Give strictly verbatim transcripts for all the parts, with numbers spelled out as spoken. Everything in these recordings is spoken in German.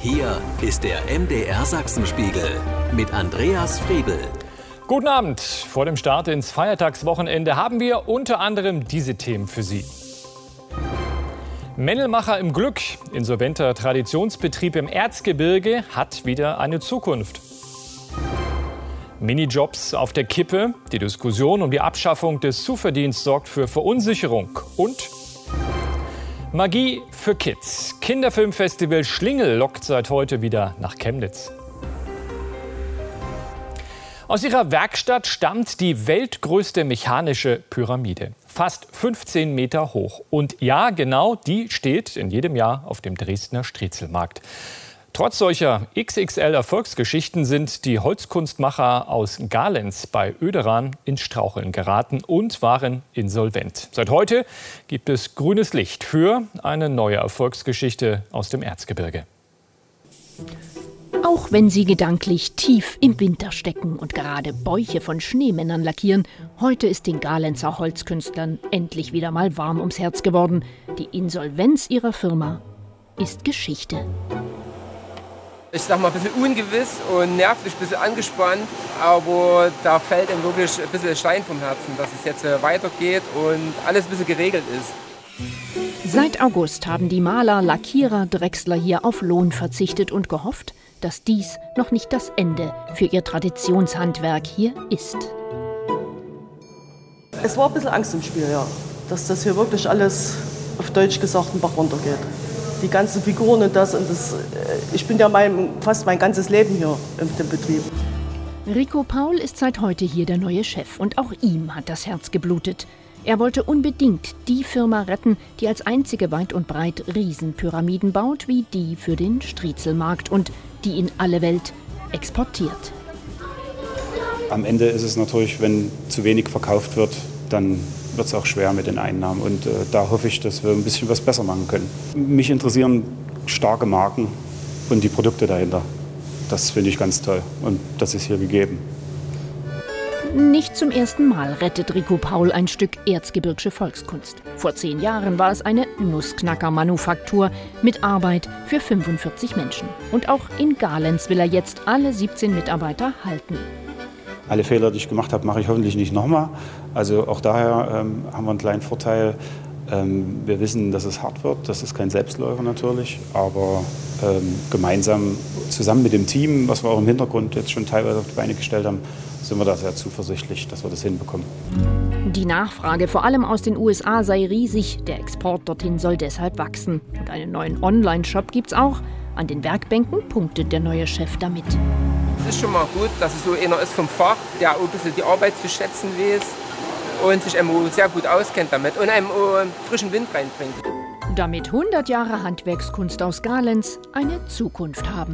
Hier ist der M D R Sachsenspiegel mit Andreas Friebel. Guten Abend. Vor dem Start ins Feiertagswochenende haben wir unter anderem diese Themen für Sie. Mängelmacher im Glück. Insolventer Traditionsbetrieb im Erzgebirge hat wieder eine Zukunft. Minijobs auf der Kippe. Die Diskussion um die Abschaffung des Zuverdienstes sorgt für Verunsicherung. Und Magie für Kids. Kinderfilmfestival Schlingel lockt seit heute wieder nach Chemnitz. Aus ihrer Werkstatt stammt die weltgrößte mechanische Pyramide. Fast fünfzehn Meter hoch. Und ja, genau die steht in jedem Jahr auf dem Dresdner Striezelmarkt. Trotz solcher X X L-Erfolgsgeschichten sind die Holzkunstmacher aus Galenz bei Oederan ins Straucheln geraten und waren insolvent. Seit heute gibt es grünes Licht für eine neue Erfolgsgeschichte aus dem Erzgebirge. Auch wenn sie gedanklich tief im Winter stecken und gerade Bäuche von Schneemännern lackieren, heute ist den Galenzer Holzkünstlern endlich wieder mal warm ums Herz geworden. Die Insolvenz ihrer Firma ist Geschichte. Ich sag mal, ein bisschen ungewiss und nervlich, ein bisschen angespannt, aber da fällt einem wirklich ein bisschen Stein vom Herzen, dass es jetzt weitergeht und alles ein bisschen geregelt ist. Seit August haben die Maler, Lackierer, Drechsler hier auf Lohn verzichtet und gehofft, dass dies noch nicht das Ende für ihr Traditionshandwerk hier ist. Es war ein bisschen Angst im Spiel, ja, dass das hier wirklich alles, auf Deutsch gesagt, einen Bach runtergeht. Die ganzen Figuren und das und das. Ich bin ja mein, fast mein ganzes Leben hier in dem Betrieb. Rico Paul ist seit heute hier der neue Chef und auch ihm hat das Herz geblutet. Er wollte unbedingt die Firma retten, die als einzige weit und breit Riesenpyramiden baut, wie die für den Striezelmarkt und die in alle Welt exportiert. Am Ende ist es natürlich, wenn zu wenig verkauft wird, dann wird es auch schwer mit den Einnahmen. Und äh, da hoffe ich, dass wir ein bisschen was besser machen können. Mich interessieren starke Marken und die Produkte dahinter. Das finde ich ganz toll und das ist hier gegeben. Nicht zum ersten Mal rettet Rico Paul ein Stück erzgebirgsche Volkskunst. Vor zehn Jahren war es eine Nussknacker-Manufaktur mit Arbeit für fünfundvierzig Menschen. Und auch in Galenz will er jetzt alle siebzehn Mitarbeiter halten. Alle Fehler, die ich gemacht habe, mache ich hoffentlich nicht nochmal. Also auch daher ähm, haben wir einen kleinen Vorteil. Ähm, wir wissen, dass es hart wird. Das ist kein Selbstläufer natürlich. Aber ähm, gemeinsam, zusammen mit dem Team, was wir auch im Hintergrund jetzt schon teilweise auf die Beine gestellt haben, sind wir da sehr zuversichtlich, dass wir das hinbekommen. Die Nachfrage, vor allem aus den U S A, sei riesig. Der Export dorthin soll deshalb wachsen. Und einen neuen Online-Shop gibt's auch. An den Werkbänken punktet der neue Chef damit. Es ist schon mal gut, dass es so einer ist vom Fach, der auch ein bisschen die Arbeit zu schätzen weiß und sich sehr gut auskennt damit und einem frischen Wind reinbringt. Damit hundert Jahre Handwerkskunst aus Galenz eine Zukunft haben.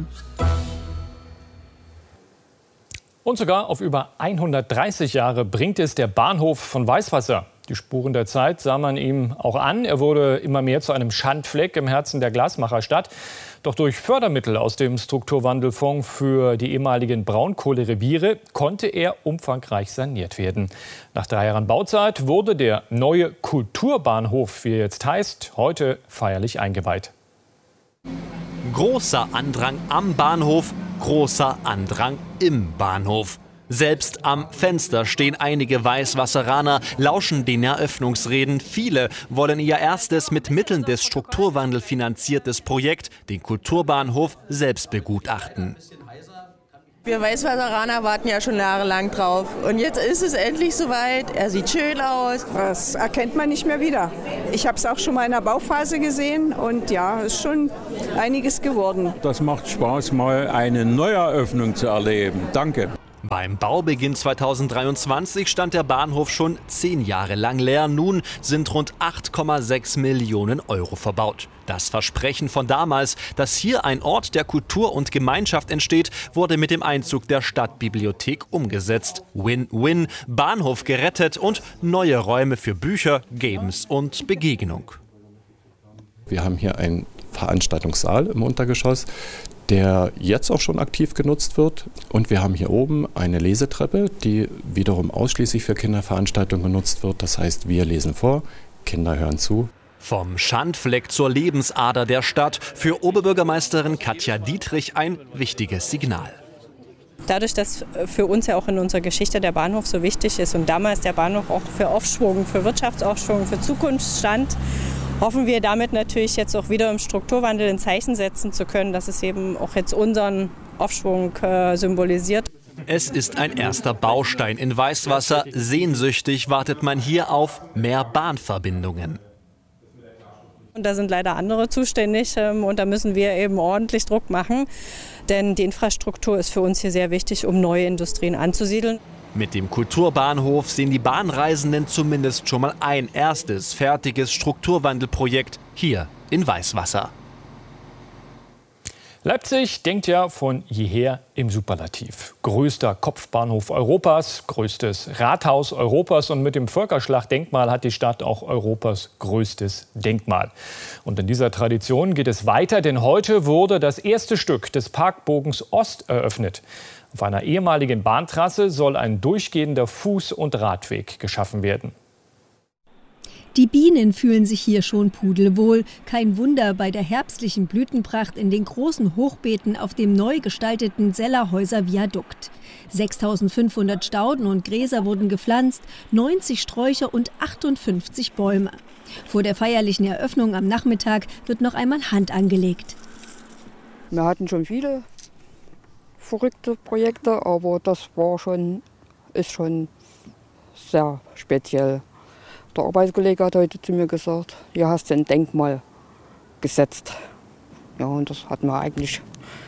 Und sogar auf über hundertdreißig Jahre bringt es der Bahnhof von Weißwasser. Die Spuren der Zeit sah man ihm auch an. Er wurde immer mehr zu einem Schandfleck im Herzen der Glasmacherstadt. Doch durch Fördermittel aus dem Strukturwandelfonds für die ehemaligen Braunkohlereviere konnte er umfangreich saniert werden. Nach drei Jahren Bauzeit wurde der neue Kulturbahnhof, wie er jetzt heißt, heute feierlich eingeweiht. Großer Andrang am Bahnhof, großer Andrang im Bahnhof. Selbst am Fenster stehen einige Weißwasseraner, lauschen den Eröffnungsreden. Viele wollen ihr erstes mit Mitteln des Strukturwandels finanziertes Projekt, den Kulturbahnhof, selbst begutachten. Wir Weißwasseraner warten ja schon jahrelang drauf. Und jetzt ist es endlich soweit. Er sieht schön aus. Das erkennt man nicht mehr wieder. Ich habe es auch schon mal in der Bauphase gesehen und ja, ist schon einiges geworden. Das macht Spaß, mal eine Neueröffnung zu erleben. Danke. Beim Baubeginn zweitausenddreiundzwanzig stand der Bahnhof schon zehn Jahre lang leer. Nun sind rund acht Komma sechs Millionen Euro verbaut. Das Versprechen von damals, dass hier ein Ort der Kultur und Gemeinschaft entsteht, wurde mit dem Einzug der Stadtbibliothek umgesetzt. Win-win, Bahnhof gerettet und neue Räume für Bücher, Games und Begegnung. Wir haben hier einen Veranstaltungssaal im Untergeschoss, der jetzt auch schon aktiv genutzt wird. Und wir haben hier oben eine Lesetreppe, die wiederum ausschließlich für Kinderveranstaltungen genutzt wird. Das heißt, wir lesen vor, Kinder hören zu. Vom Schandfleck zur Lebensader der Stadt. Für Oberbürgermeisterin Katja Dietrich ein wichtiges Signal. Dadurch, dass für uns ja auch in unserer Geschichte der Bahnhof so wichtig ist und damals der Bahnhof auch für Aufschwung, für Wirtschaftsaufschwung, für Zukunft stand, hoffen wir damit natürlich jetzt auch wieder im Strukturwandel ein Zeichen setzen zu können, dass es eben auch jetzt unseren Aufschwung äh, symbolisiert. Es ist ein erster Baustein in Weißwasser. Sehnsüchtig wartet man hier auf mehr Bahnverbindungen. Und da sind leider andere zuständig ähm, und da müssen wir eben ordentlich Druck machen. Denn die Infrastruktur ist für uns hier sehr wichtig, um neue Industrien anzusiedeln. Mit dem Kulturbahnhof sehen die Bahnreisenden zumindest schon mal ein erstes fertiges Strukturwandelprojekt hier in Weißwasser. Leipzig denkt ja von jeher im Superlativ. Größter Kopfbahnhof Europas, größtes Rathaus Europas und mit dem Völkerschlachtdenkmal hat die Stadt auch Europas größtes Denkmal. Und in dieser Tradition geht es weiter, denn heute wurde das erste Stück des Parkbogens Ost eröffnet. Auf einer ehemaligen Bahntrasse soll ein durchgehender Fuß- und Radweg geschaffen werden. Die Bienen fühlen sich hier schon pudelwohl. Kein Wunder bei der herbstlichen Blütenpracht in den großen Hochbeeten auf dem neu gestalteten Sellerhäuser Viadukt. sechstausendfünfhundert Stauden und Gräser wurden gepflanzt, neunzig Sträucher und achtundfünfzig Bäume. Vor der feierlichen Eröffnung am Nachmittag wird noch einmal Hand angelegt. Wir hatten schon viele verrückte Projekte, aber das war schon, ist schon sehr speziell. Der Arbeitskollege hat heute zu mir gesagt, hier hast du ein Denkmal gesetzt. Ja, und das hat man eigentlich,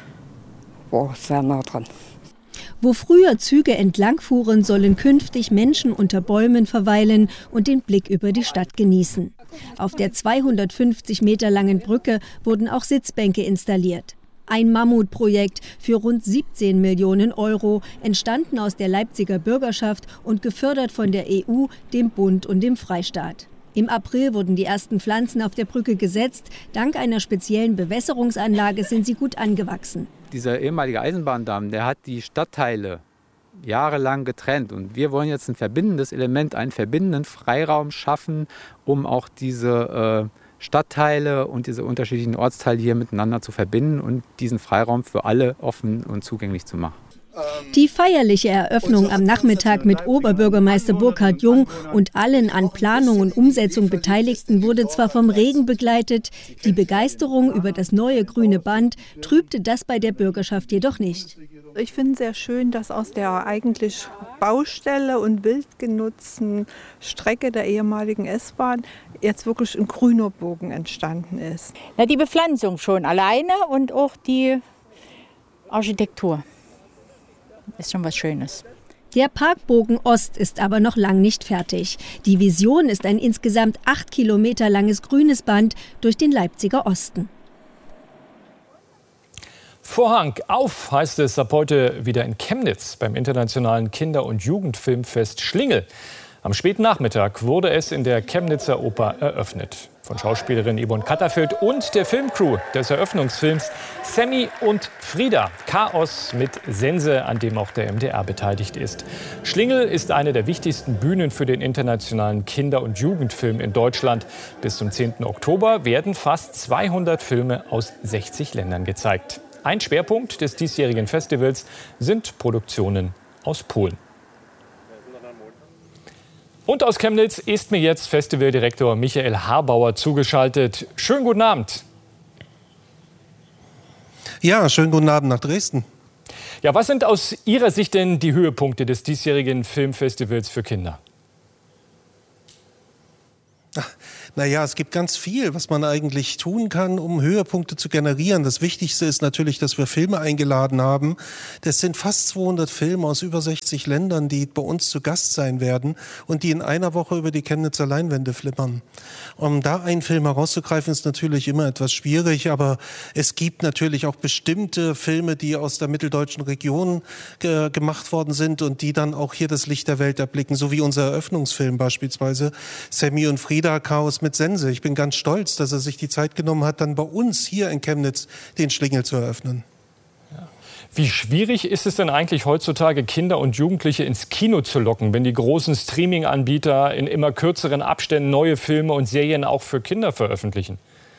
war sehr nah dran. Wo früher Züge entlangfuhren, sollen künftig Menschen unter Bäumen verweilen und den Blick über die Stadt genießen. Auf der zweihundertfünfzig Meter langen Brücke wurden auch Sitzbänke installiert. Ein Mammutprojekt für rund siebzehn Millionen Euro, entstanden aus der Leipziger Bürgerschaft und gefördert von der E U, dem Bund und dem Freistaat. Im April wurden die ersten Pflanzen auf der Brücke gesetzt. Dank einer speziellen Bewässerungsanlage sind sie gut angewachsen. Dieser ehemalige Eisenbahndamm, der hat die Stadtteile jahrelang getrennt. Und wir wollen jetzt ein verbindendes Element, einen verbindenden Freiraum schaffen, um auch diese äh, Stadtteile und diese unterschiedlichen Ortsteile hier miteinander zu verbinden und diesen Freiraum für alle offen und zugänglich zu machen. Die feierliche Eröffnung am Nachmittag mit Oberbürgermeister Burkhard Jung und allen an Planung und Umsetzung Beteiligten wurde zwar vom Regen begleitet, die Begeisterung über das neue grüne Band trübte das bei der Bürgerschaft jedoch nicht. Ich finde sehr schön, dass aus der eigentlich Baustelle und wild genutzten Strecke der ehemaligen S-Bahn jetzt wirklich ein grüner Bogen entstanden ist. Na, die Bepflanzung schon alleine und auch die Architektur ist schon was Schönes. Der Parkbogen Ost ist aber noch lang nicht fertig. Die Vision ist ein insgesamt acht Kilometer langes grünes Band durch den Leipziger Osten. Vorhang auf, heißt es ab heute wieder in Chemnitz beim internationalen Kinder- und Jugendfilmfest Schlingel. Am späten Nachmittag wurde es in der Chemnitzer Oper eröffnet. Von Schauspielerin Yvonne Katterfeld und der Filmcrew des Eröffnungsfilms Sammy und Frieda. Chaos mit Sense, an dem auch der M D R beteiligt ist. Schlingel ist eine der wichtigsten Bühnen für den internationalen Kinder- und Jugendfilm in Deutschland. Bis zum zehnten Oktober werden fast zweihundert Filme aus sechzig Ländern gezeigt. Ein Schwerpunkt des diesjährigen Festivals sind Produktionen aus Polen. Und aus Chemnitz ist mir jetzt Festivaldirektor Michael Harbauer zugeschaltet. Schönen guten Abend. Ja, schönen guten Abend nach Dresden. Ja, was sind aus Ihrer Sicht denn die Höhepunkte des diesjährigen Filmfestivals für Kinder? Naja, es gibt ganz viel, was man eigentlich tun kann, um Höhepunkte zu generieren. Das Wichtigste ist natürlich, dass wir Filme eingeladen haben. Das sind fast zweihundert Filme aus über sechzig Ländern, die bei uns zu Gast sein werden und die in einer Woche über die Chemnitzer Leinwände flimmern. Um da einen Film herauszugreifen, ist natürlich immer etwas schwierig, aber es gibt natürlich auch bestimmte Filme, die aus der mitteldeutschen Region ge- gemacht worden sind und die dann auch hier das Licht der Welt erblicken, so wie unser Eröffnungsfilm beispielsweise, Sammy und Frieda, Chaos mit Sense. Ich bin ganz stolz, dass er sich die Zeit genommen hat, dann bei uns hier in Chemnitz den Schlingel zu eröffnen. Ja. Wie schwierig ist es denn eigentlich heutzutage, Kinder und Jugendliche ins Kino zu locken, wenn die großen Streaming-Anbieter in immer kürzeren Abständen neue Filme und Serien auch für Kinder veröffentlichen?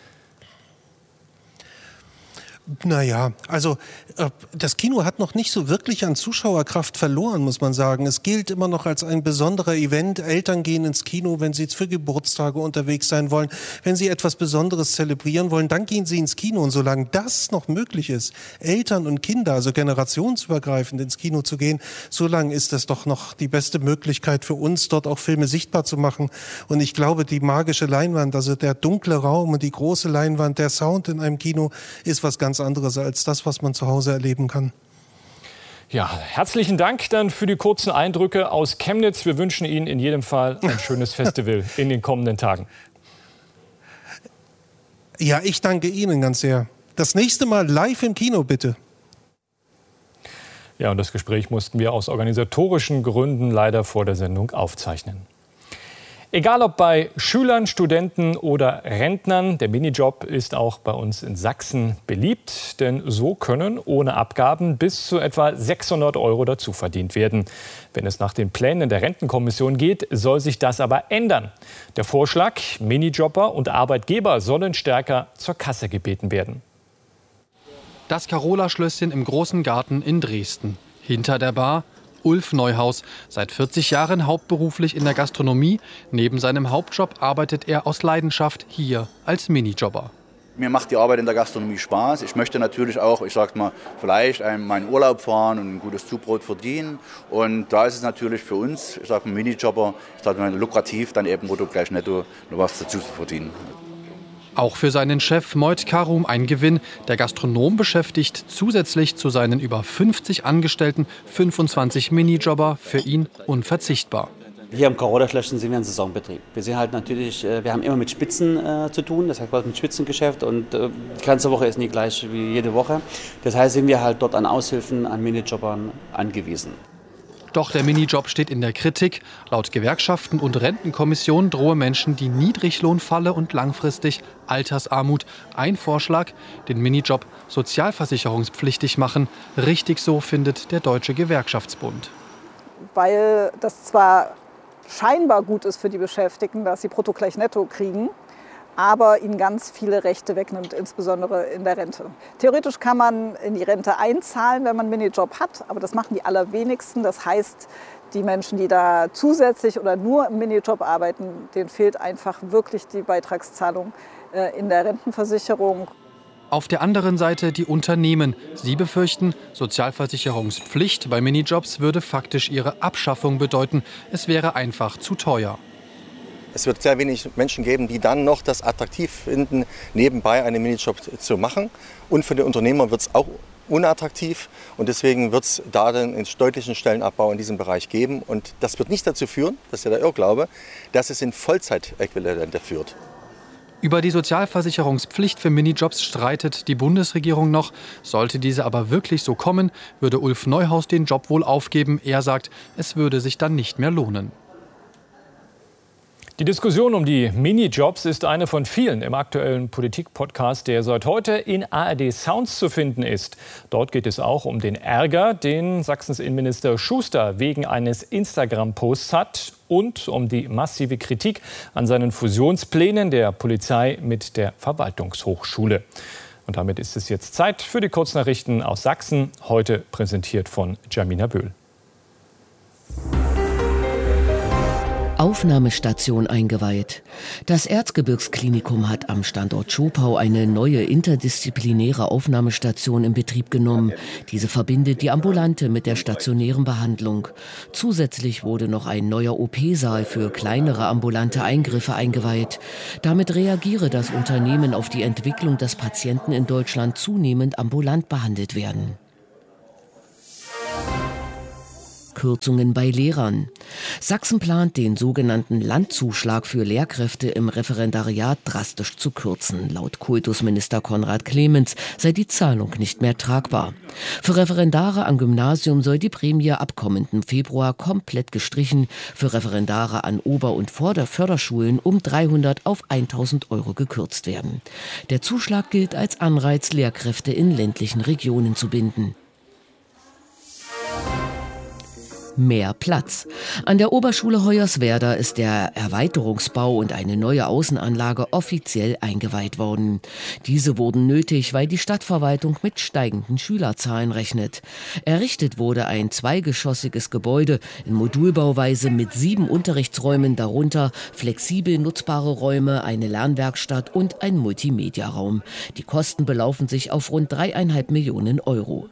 Naja, also das Kino hat noch nicht so wirklich an Zuschauerkraft verloren, muss man sagen. Es gilt immer noch als ein besonderer Event. Eltern gehen ins Kino, wenn sie jetzt für Geburtstage unterwegs sein wollen, wenn sie etwas Besonderes zelebrieren wollen, dann gehen sie ins Kino. Und solange das noch möglich ist, Eltern und Kinder, also generationsübergreifend ins Kino zu gehen, solange ist das doch noch die beste Möglichkeit für uns, dort auch Filme sichtbar zu machen. Und ich glaube, die magische Leinwand, also der dunkle Raum und die große Leinwand, der Sound in einem Kino ist was ganz anderes als das, was man zu Hause erleben kann. Ja, herzlichen Dank dann für die kurzen Eindrücke aus Chemnitz. Wir wünschen Ihnen in jedem Fall ein schönes Festival in den kommenden Tagen. Ja, ich danke Ihnen ganz sehr. Das nächste Mal live im Kino, bitte. Ja, und das Gespräch mussten wir aus organisatorischen Gründen leider vor der Sendung aufzeichnen. Egal ob bei Schülern, Studenten oder Rentnern, der Minijob ist auch bei uns in Sachsen beliebt. Denn so können ohne Abgaben bis zu etwa sechshundert Euro dazu verdient werden. Wenn es nach den Plänen der Rentenkommission geht, soll sich das aber ändern. Der Vorschlag, Minijobber und Arbeitgeber sollen stärker zur Kasse gebeten werden. Das Carola-Schlösschen im Großen Garten in Dresden. Hinter der Bar Ulf Neuhaus, seit vierzig Jahren hauptberuflich in der Gastronomie. Neben seinem Hauptjob arbeitet er aus Leidenschaft hier als Minijobber. Mir macht die Arbeit in der Gastronomie Spaß. Ich möchte natürlich auch, ich sag mal, vielleicht einen, meinen Urlaub fahren und ein gutes Zubrot verdienen. Und da ist es natürlich für uns, ich sag mal, Minijobber, ich sag mal, lukrativ, dann eben brutto gleich netto noch was dazu zu verdienen. Auch für seinen Chef Moit Karum ein Gewinn. Der Gastronom beschäftigt zusätzlich zu seinen über fünfzig Angestellten fünfundzwanzig Minijobber, für ihn unverzichtbar. Hier im Carola-Schlösschen sind wir ein Saisonbetrieb. Wir sind halt natürlich, wir haben immer mit Spitzen äh, zu tun, das heißt mit Spitzengeschäft und äh, die ganze Woche ist nicht gleich wie jede Woche. Das heißt, sind wir halt dort an Aushilfen, an Minijobbern angewiesen. Doch der Minijob steht in der Kritik. Laut Gewerkschaften und Rentenkommission drohe Menschen die Niedriglohnfalle und langfristig Altersarmut. Ein Vorschlag, den Minijob sozialversicherungspflichtig machen. Richtig so, findet der Deutsche Gewerkschaftsbund. Weil das zwar scheinbar gut ist für die Beschäftigten, dass sie brutto gleich netto kriegen, aber ihnen ganz viele Rechte wegnimmt, insbesondere in der Rente. Theoretisch kann man in die Rente einzahlen, wenn man einen Minijob hat, aber das machen die allerwenigsten. Das heißt, die Menschen, die da zusätzlich oder nur im Minijob arbeiten, denen fehlt einfach wirklich die Beitragszahlung in der Rentenversicherung. Auf der anderen Seite die Unternehmen. Sie befürchten, Sozialversicherungspflicht bei Minijobs würde faktisch ihre Abschaffung bedeuten. Es wäre einfach zu teuer. Es wird sehr wenig Menschen geben, die dann noch das attraktiv finden, nebenbei einen Minijob zu machen. Und für den Unternehmer wird es auch unattraktiv. Und deswegen wird es da dann einen deutlichen Stellenabbau in diesem Bereich geben. Und das wird nicht dazu führen, das ist ja der Irrglaube, dass es in Vollzeitäquivalente führt. Über die Sozialversicherungspflicht für Minijobs streitet die Bundesregierung noch. Sollte diese aber wirklich so kommen, würde Ulf Neuhaus den Job wohl aufgeben. Er sagt, es würde sich dann nicht mehr lohnen. Die Diskussion um die Minijobs ist eine von vielen im aktuellen Politik-Podcast, der seit heute in A R D Sounds zu finden ist. Dort geht es auch um den Ärger, den Sachsens Innenminister Schuster wegen eines Instagram-Posts hat und um die massive Kritik an seinen Fusionsplänen der Polizei mit der Verwaltungshochschule. Und damit ist es jetzt Zeit für die Kurznachrichten aus Sachsen, heute präsentiert von Jamina Böhl. Aufnahmestation eingeweiht. Das Erzgebirgsklinikum hat am Standort Schopau eine neue interdisziplinäre Aufnahmestation in Betrieb genommen. Diese verbindet die ambulante mit der stationären Behandlung. Zusätzlich wurde noch ein neuer O P-Saal für kleinere ambulante Eingriffe eingeweiht. Damit reagiere das Unternehmen auf die Entwicklung, dass Patienten in Deutschland zunehmend ambulant behandelt werden. Kürzungen bei Lehrern. Sachsen plant, den sogenannten Landzuschlag für Lehrkräfte im Referendariat drastisch zu kürzen. Laut Kultusminister Konrad Clemens sei die Zahlung nicht mehr tragbar. Für Referendare am Gymnasium soll die Prämie ab kommenden Februar komplett gestrichen, für Referendare an Ober- und Förderschulen um dreihundert auf tausend Euro gekürzt werden. Der Zuschlag gilt als Anreiz, Lehrkräfte in ländlichen Regionen zu binden. mehr Platz. An der Oberschule Hoyerswerda ist der Erweiterungsbau und eine neue Außenanlage offiziell eingeweiht worden. Diese wurden nötig, weil die Stadtverwaltung mit steigenden Schülerzahlen rechnet. Errichtet wurde ein zweigeschossiges Gebäude in Modulbauweise mit sieben Unterrichtsräumen, darunter flexibel nutzbare Räume, eine Lernwerkstatt und ein Multimediaraum. Die Kosten belaufen sich auf rund dreieinhalb Millionen Euro.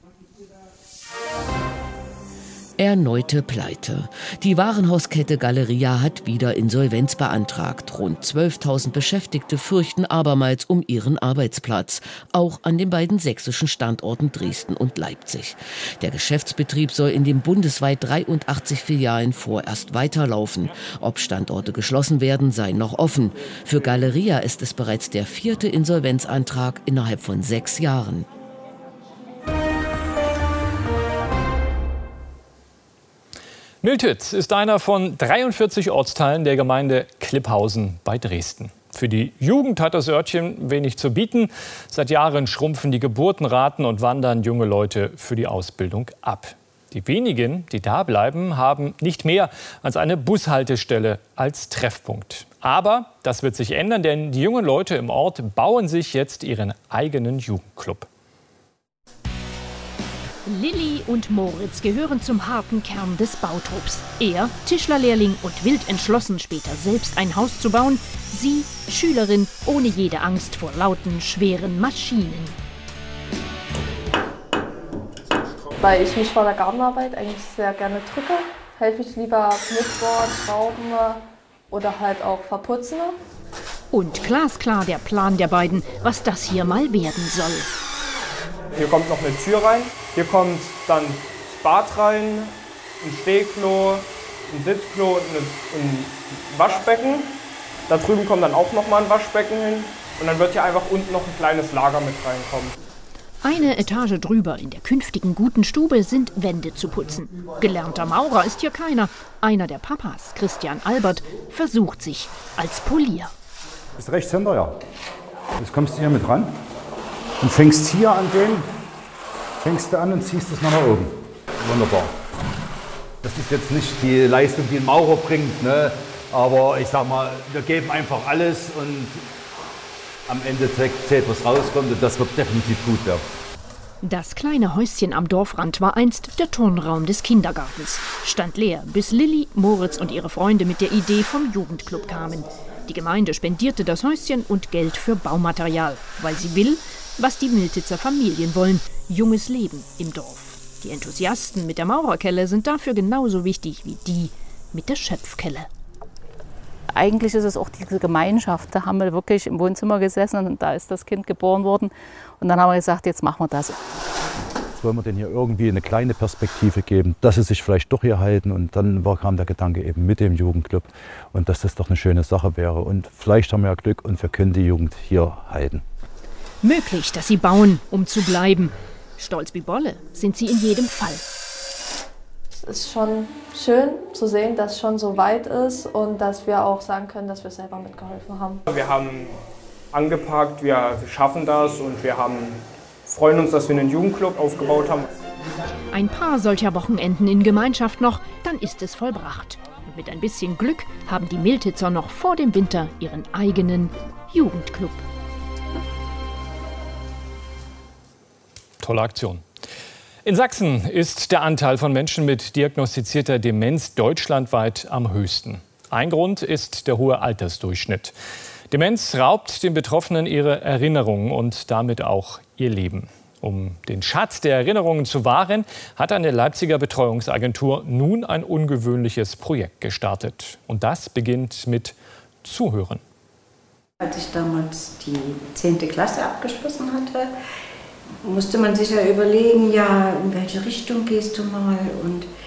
Erneute Pleite. Die Warenhauskette Galeria hat wieder Insolvenz beantragt. Rund zwölftausend Beschäftigte fürchten abermals um ihren Arbeitsplatz. Auch an den beiden sächsischen Standorten Dresden und Leipzig. Der Geschäftsbetrieb soll in den bundesweit dreiundachtzig Filialen vorerst weiterlaufen. Ob Standorte geschlossen werden, sei noch offen. Für Galeria ist es bereits der vierte Insolvenzantrag innerhalb von sechs Jahren. Miltitz ist einer von dreiundvierzig Ortsteilen der Gemeinde Klipphausen bei Dresden. Für die Jugend hat das Örtchen wenig zu bieten. Seit Jahren schrumpfen die Geburtenraten und wandern junge Leute für die Ausbildung ab. Die wenigen, die da bleiben, haben nicht mehr als eine Bushaltestelle als Treffpunkt. Aber das wird sich ändern, denn die jungen Leute im Ort bauen sich jetzt ihren eigenen Jugendclub. Lilly und Moritz gehören zum harten Kern des Bautrupps. Er, Tischlerlehrling und wild entschlossen, später selbst ein Haus zu bauen. Sie, Schülerin, ohne jede Angst vor lauten, schweren Maschinen. Weil ich mich vor der Gartenarbeit eigentlich sehr gerne drücke, helfe ich lieber Mitbohren, Schrauben oder halt auch verputzen. Und glasklar der Plan der beiden, was das hier mal werden soll. Hier kommt noch eine Tür rein, hier kommt dann das Bad rein, ein Stehklo, ein Sitzklo und ein Waschbecken. Da drüben kommt dann auch noch mal ein Waschbecken hin und dann wird hier einfach unten noch ein kleines Lager mit reinkommen. Eine Etage drüber in der künftigen guten Stube sind Wände zu putzen. Gelernter Maurer ist hier keiner. Einer der Papas, Christian Albert, versucht sich als Polier. Ist rechts hinter, ja. Jetzt kommst du hier mit ran. Und fängst hier an den, fängst du an und ziehst es noch nach oben. Wunderbar. Das ist jetzt nicht die Leistung, die ein Maurer bringt, ne? Aber ich sag mal, wir geben einfach alles und am Ende zählt, was rauskommt und das wird definitiv gut werden. Das kleine Häuschen am Dorfrand war einst der Turnraum des Kindergartens. Stand leer, bis Lilly, Moritz und ihre Freunde mit der Idee vom Jugendclub kamen. Die Gemeinde spendierte das Häuschen und Geld für Baumaterial, weil sie will, was die Miltitzer Familien wollen: junges Leben im Dorf. Die Enthusiasten mit der Maurerkelle sind dafür genauso wichtig wie die mit der Schöpfkelle. Eigentlich ist es auch diese Gemeinschaft. Da haben wir wirklich im Wohnzimmer gesessen und da ist das Kind geboren worden. Und dann haben wir gesagt, jetzt machen wir das. Wollen wir denen hier irgendwie eine kleine Perspektive geben, dass sie sich vielleicht doch hier halten. Und dann kam der Gedanke eben mit dem Jugendclub und dass das doch eine schöne Sache wäre. Und vielleicht haben wir ja Glück und wir können die Jugend hier halten. Möglich, dass sie bauen, um zu bleiben. Stolz wie Bolle sind sie in jedem Fall. Es ist schon schön zu sehen, dass es schon so weit ist und dass wir auch sagen können, dass wir selber mitgeholfen haben. Wir haben angepackt, wir schaffen das und wir haben, freuen uns, dass wir einen Jugendclub aufgebaut haben. Ein paar solcher Wochenenden in Gemeinschaft noch, dann ist es vollbracht. Und mit ein bisschen Glück haben die Miltitzer noch vor dem Winter ihren eigenen Jugendclub. Tolle Aktion. In Sachsen ist der Anteil von Menschen mit diagnostizierter Demenz deutschlandweit am höchsten. Ein Grund ist der hohe Altersdurchschnitt. Demenz raubt den Betroffenen ihre Erinnerungen und damit auch ihr Leben. Um den Schatz der Erinnerungen zu wahren, hat eine Leipziger Betreuungsagentur nun ein ungewöhnliches Projekt gestartet. Und das beginnt mit Zuhören. Als ich damals die zehnte Klasse abgeschlossen hatte, musste man sich ja überlegen, ja, in welche Richtung gehst du mal und